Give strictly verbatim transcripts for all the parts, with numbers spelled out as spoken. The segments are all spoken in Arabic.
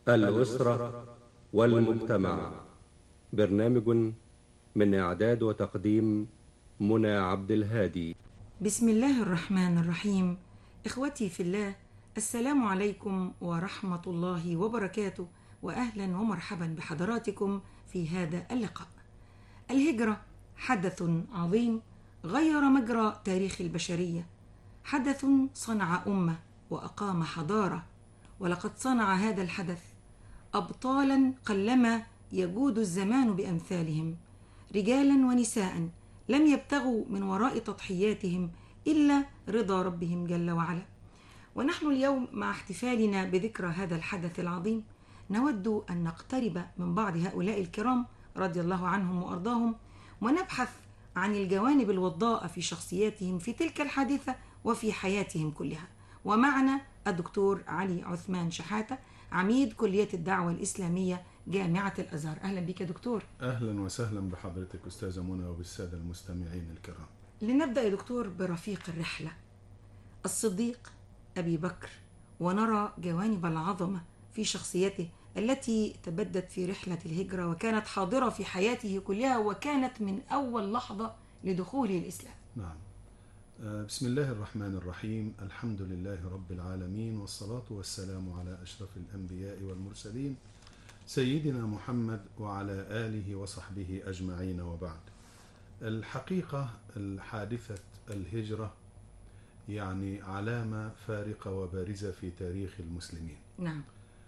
الأسرة والمجتمع. برنامج من إعداد وتقديم منى عبد الهادي. بسم الله الرحمن الرحيم. إخوتي في الله، السلام عليكم ورحمة الله وبركاته، وأهلا ومرحبا بحضراتكم في هذا اللقاء. الهجرة حدث عظيم غير مجرى تاريخ البشرية، حدث صنع أمة وأقام حضارة، ولقد صنع هذا الحدث أبطالا قلما يجود الزمان بأمثالهم، رجالا ونساء لم يبتغوا من وراء تضحياتهم إلا رضا ربهم جل وعلا. ونحن اليوم مع احتفالنا بذكرى هذا الحدث العظيم نود أن نقترب من بعض هؤلاء الكرام رضي الله عنهم وأرضاهم، ونبحث عن الجوانب الوضاءة في شخصياتهم في تلك الحادثة وفي حياتهم كلها. ومعنا الدكتور علي عثمان شحاتة، عميد كلية الدعوة الإسلامية جامعة الأزهر. أهلا بك يا دكتور. أهلا وسهلا بحضرتك أستاذة منى وبالسادة المستمعين الكرام. لنبدأ يا دكتور برفيق الرحلة الصديق أبي بكر، ونرى جوانب العظمة في شخصيته التي تبدت في رحلة الهجرة وكانت حاضرة في حياته كلها، وكانت من أول لحظة لدخوله الإسلام. نعم. بسم الله الرحمن الرحيم. الحمد لله رب العالمين، والصلاة والسلام على أشرف الأنبياء والمرسلين سيدنا محمد وعلى آله وصحبه أجمعين، وبعد. الحقيقة الحادثة الهجرة يعني علامة فارقة وبارزة في تاريخ المسلمين. نعم.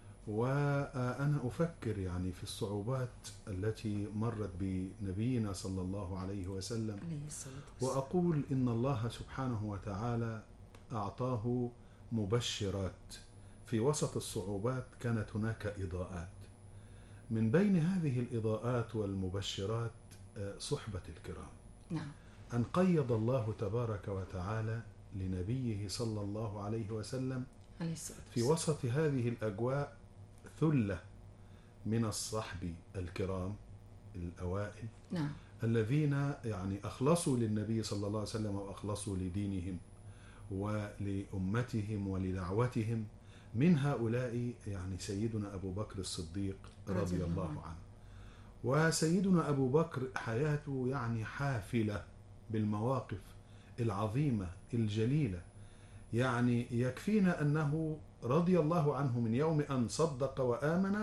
وأنا أفكر يعني في الصعوبات التي مرت بنبينا صلى الله عليه وسلم، وأقول إن الله سبحانه وتعالى أعطاه مبشرات. في وسط الصعوبات كانت هناك إضاءات، من بين هذه الإضاءات والمبشرات صحبة الكرام. نعم. أن قيض الله تبارك وتعالى لنبيه صلى الله عليه وسلم في وسط هذه الأجواء ثلة من الصحب الكرام الأوائل. نعم. الذين يعني أخلصوا للنبي صلى الله عليه وسلم وأخلصوا لدينهم ولأمتهم ولدعوتهم. من هؤلاء يعني سيدنا أبو بكر الصديق رضي الله عنه. وسيدنا أبو بكر حياته يعني حافلة بالمواقف العظيمة الجليلة. يعني يكفينا أنه رضي الله عنه من يوم أن صدق وآمن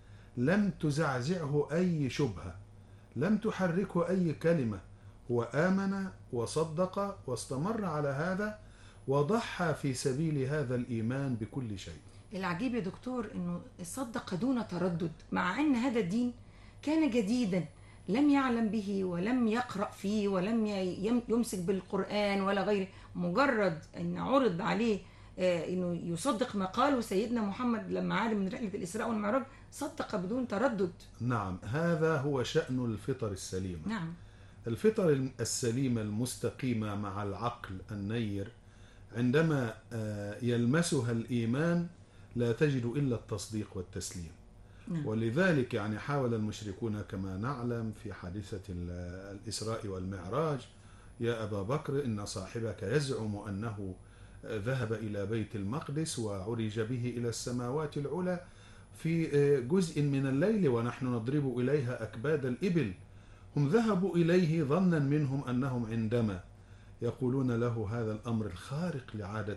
لم تزعزعه أي شبهة، لم تحركه أي كلمة. هو آمن وصدق واستمر على هذا وضحى في سبيل هذا الإيمان بكل شيء. العجيب يا دكتور أنه صدق دون تردد، مع أن هذا الدين كان جديدا، لم يعلم به ولم يقرأ فيه ولم يمسك بالقرآن ولا غيره. مجرد أن عرض عليه أنه يصدق ما قاله سيدنا محمد لما عاد من رحلة الإسراء والمعراج، صدق بدون تردد. نعم، هذا هو شأن الفطر السليمة. نعم. الفطر السليمة المستقيمة مع العقل النير عندما يلمسها الإيمان لا تجد إلا التصديق والتسليم. نعم. ولذلك يعني حاول المشركون كما نعلم في حادثة الإسراء والمعراج: يا أبا بكر إن صاحبك يزعم أنه ذهب إلى بيت المقدس وعرج به إلى السماوات العلى في جزء من الليل ونحن نضرب إليها أكباد الإبل. هم ذهبوا إليه ظنا منهم أنهم عندما يقولون له هذا الأمر الخارق لعادة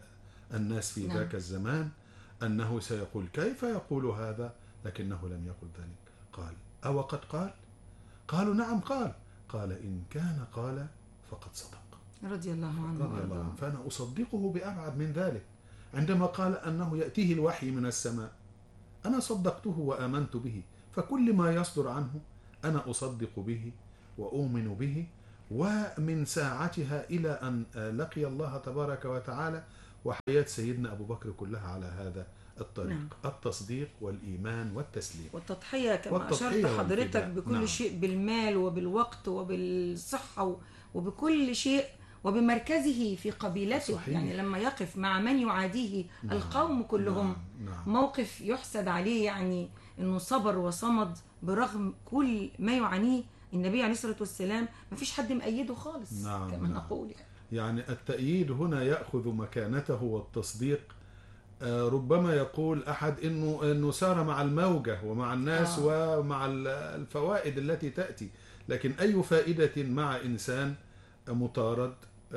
الناس في ذاك الزمان أنه سيقول كيف يقول هذا، لكنه لم يقل ذلك. قال: أو قد قال؟ قالوا: نعم قال. قال: إن كان قال فقد صدق. رضي الله عنه رضي الله عنه. فأنا أصدقه بأبعد من ذلك. عندما قال أنه يأتيه الوحي من السماء أنا صدقته وآمنت به، فكل ما يصدر عنه أنا أصدق به وأؤمن به. ومن ساعتها إلى أن لقي الله تبارك وتعالى وحياة سيدنا أبو بكر كلها على هذا الطريق. نعم. التصديق والإيمان والتسليم والتضحية كما أشرت حضرتك بكل نعم. شيء، بالمال وبالوقت وبالصحة وبكل شيء، وبمركزه في قبيلته. صحيح. يعني لما يقف مع من يعاديه نعم. القوم كلهم نعم. نعم. موقف يحسد عليه، يعني أنه صبر وصمد برغم كل ما يعانيه النبي عليه الصلاة والسلام. ما فيش حد مأيده خالص. نعم. كما نعم. نقول يعني. يعني التأييد هنا يأخذ مكانته والتصديق ربما يقول أحد إنه إنه سار مع الموجة ومع الناس آه. ومع الفوائد التي تأتي، لكن أي فائدة مع إنسان مطارد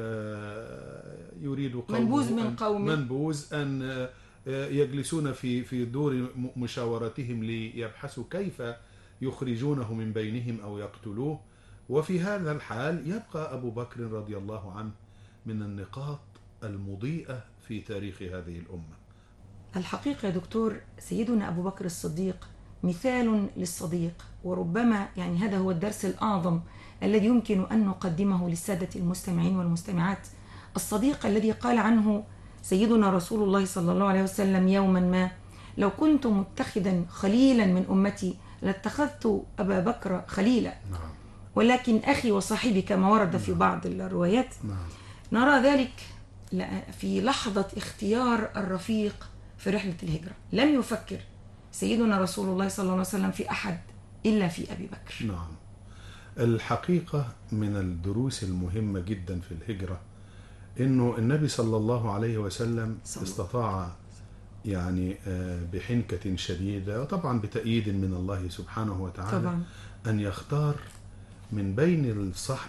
يريد قومه منبوذ من قومه، منبوذ أن يجلسون في في دور مشاورتهم ليبحثوا كيف يخرجونه من بينهم أو يقتلوه. وفي هذا الحال يبقى أبو بكر رضي الله عنه من النقاط المضيئة في تاريخ هذه الأمة. الحقيقة يا دكتور، سيدنا أبو بكر الصديق مثال للصديق، وربما يعني هذا هو الدرس الأعظم الذي يمكن أن نقدمه للسادة المستمعين والمستمعات. الصديق الذي قال عنه سيدنا رسول الله صلى الله عليه وسلم يوما ما: لو كنت متخذا خليلا من أمتي لاتخذت أبا بكر خليلا. نعم. ولكن أخي وصاحبي كما ورد في بعض الروايات. نعم. نرى ذلك في لحظة اختيار الرفيق في رحلة الهجرة. لم يفكر سيدنا رسول الله صلى الله عليه وسلم في أحد إلا في أبي بكر. نعم. الحقيقة من الدروس المهمة جدا في الهجرة إنه النبي صلى الله عليه وسلم استطاع يعني بحنكة شديدة وطبعا بتأييد من الله سبحانه وتعالى طبعا. أن يختار من بين الصحب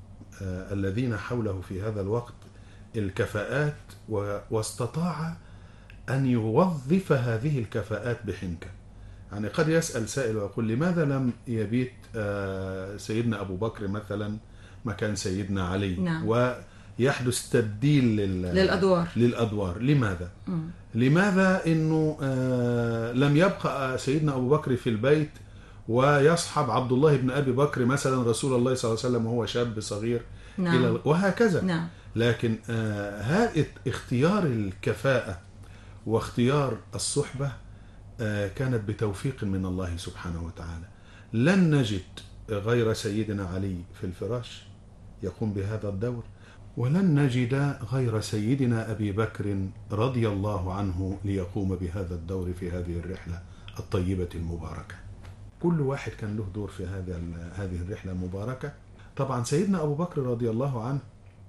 الذين حوله في هذا الوقت الكفاءات، واستطاع أن يوظف هذه الكفاءات بحنكة. يعني قد يسأل سائل ويقول: لماذا لم يبيت سيدنا أبو بكر مثلا مكان سيدنا علي؟ نعم. ويحدث تبديل للأدوار للأدوار لماذا؟ م. لماذا إنه لم يبقى سيدنا أبو بكر في البيت ويصحب عبد الله بن أبي بكر مثلا رسول الله صلى الله عليه وسلم وهو شاب صغير؟ نعم. إلى وهكذا. نعم. لكن هذا اختيار الكفاءة واختيار الصحبة كانت بتوفيق من الله سبحانه وتعالى. لن نجد غير سيدنا علي في الفراش يقوم بهذا الدور، ولن نجد غير سيدنا أبي بكر رضي الله عنه ليقوم بهذا الدور في هذه الرحلة الطيبة المباركة. كل واحد كان له دور في هذه هذه الرحلة المباركة. طبعا سيدنا أبو بكر رضي الله عنه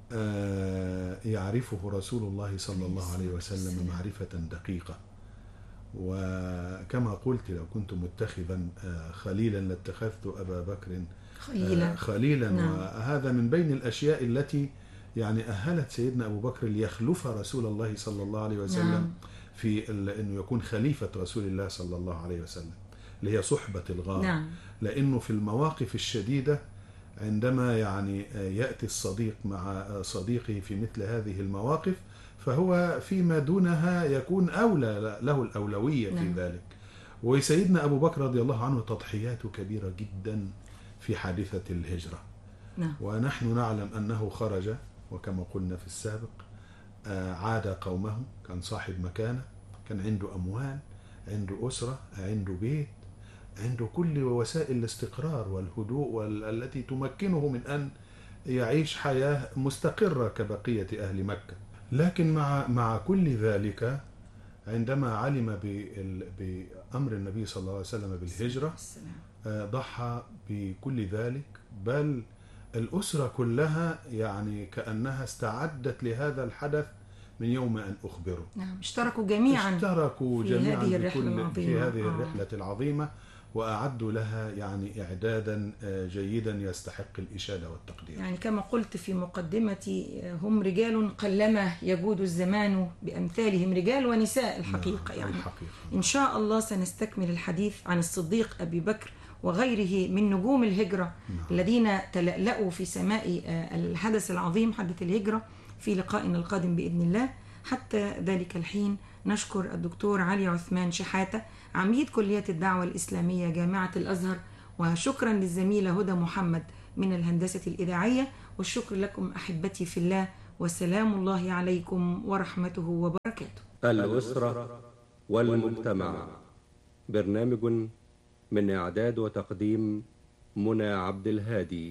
يعرفه رسول الله صلى الله عليه وسلم معرفة دقيقة، وكما قلت: لو كنت متخذا خليلا لاتخذت أبا بكر خليلا, خليلا. نعم. وهذا من بين الأشياء التي يعني أهلت سيدنا أبو بكر ليخلف رسول الله صلى الله عليه وسلم نعم. في أنه يكون خليفة رسول الله صلى الله عليه وسلم، اللي هي صحبة الغار. نعم. لأنه في المواقف الشديدة عندما يعني يأتي الصديق مع صديقه في مثل هذه المواقف فهو فيما دونها يكون أولى له الأولوية. نعم. في ذلك. وسيدنا أبو بكر رضي الله عنه تضحياته كبيرة جدا في حادثة الهجرة. نعم. ونحن نعلم أنه خرج وكما قلنا في السابق عاد قومه، كان صاحب مكانة، كان عنده أموال، عنده أسرة، عنده بيت، عنده كل وسائل الاستقرار والهدوء والتي تمكنه من أن يعيش حياة مستقرة كبقية أهل مكة. لكن مع مع كل ذلك عندما علم بأمر النبي صلى الله عليه وسلم بالهجرة ضحى بكل ذلك، بل الأسرة كلها يعني كأنها استعدت لهذا الحدث من يوم أن أخبره. نعم. اشتركوا جميعا اشتركوا في جميعا هذه الرحلة في هذه الرحلة العظيمة، وأعدوا لها يعني إعدادا جيدا يستحق الإشادة والتقدير. يعني كما قلت في مقدمتي: هم رجال قلما يجود الزمان بأمثالهم، رجال ونساء الحقيقة. نعم. يعني الحقيقة. إن شاء الله سنستكمل الحديث عن الصديق أبي بكر وغيره من نجوم الهجرة. نعم. الذين تلألأوا في سماء الحدث العظيم حدث الهجرة في لقائنا القادم بإذن الله. حتى ذلك الحين نشكر الدكتور علي عثمان شحاتة عميد كلية الدعوة الإسلامية جامعة الأزهر، وشكرا للزميلة هدى محمد من الهندسة الإذاعية، والشكر لكم أحبتي في الله، وسلام الله عليكم ورحمته وبركاته. الأسرة والمجتمع، برنامج من إعداد وتقديم منى عبد الهادي.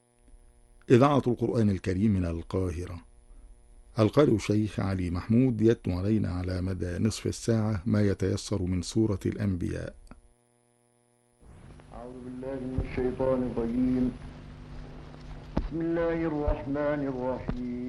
إذاعة القرآن الكريم من القاهرة. القارئ الشيخ علي محمود يتلو علينا على مدى نصف الساعة ما يتيسر من سورة الأنبياء. أعوذ بالله من الشيطان الرجيم. بسم الله الرحمن الرحيم.